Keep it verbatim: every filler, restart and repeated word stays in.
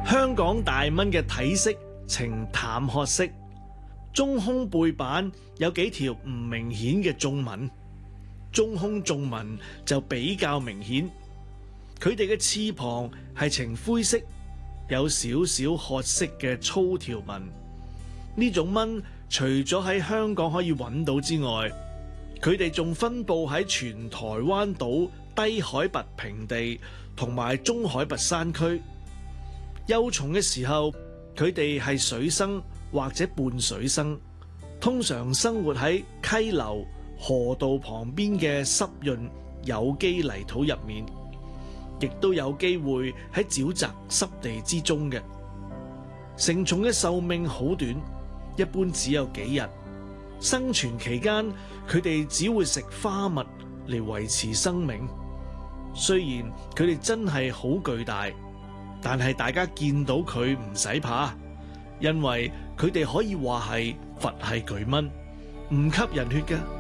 香港大蚊嘅體色呈淡褐色，中胸背板有幾條唔明顯嘅縱紋，中胸縱紋就比較明顯。佢哋嘅翅膀係呈灰色，有少少褐色嘅粗條紋。呢種蚊除咗喺香港可以揾到之外，佢哋仲分佈喺全台灣島低海拔平地同埋中海拔山區。幼蟲嘅時候，佢哋係水生或者半水生，通常生活喺溪流、河道旁邊嘅濕潤有機泥土入面，亦都有機會喺沼澤濕地之中嘅。成蟲嘅壽命好短，一般只有幾日。生存期間，佢哋只會食花蜜嚟維持生命。雖然佢哋真係好巨大，但係大家見到佢唔使怕，因為佢哋可以話係佛系巨蚊，唔吸人血嘅。